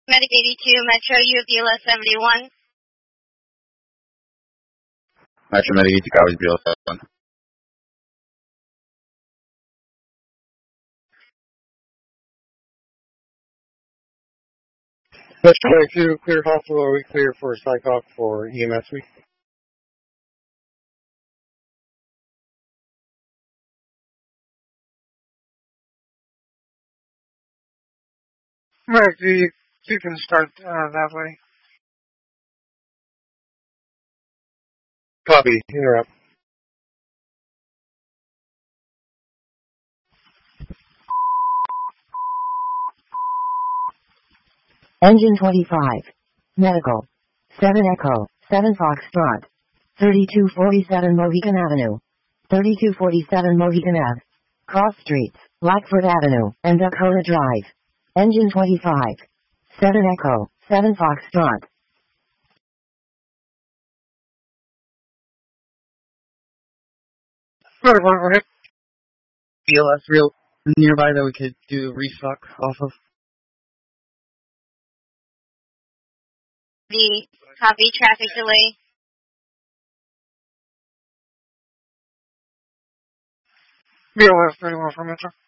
Medic 82, Metro UPLS 71. Metro Medic 82, copies BL7. Metro Medic 2, clear hospital, are we clear for psych-op for EMS week? Medic, you can start that way. Copy, interrupt. Engine 25. Medical. 7 Echo. 7 Foxtrot. 3247 Mohegan Avenue. 3247 Mohegan Ave. Cross Streets, Blackford Avenue, and Dakota Drive. Engine 25. 7 Echo. 7 Foxtrot. Medic 1, go ahead. BLS real nearby that we could do restock off of. The copy traffic delay. BLS 31 for Metro.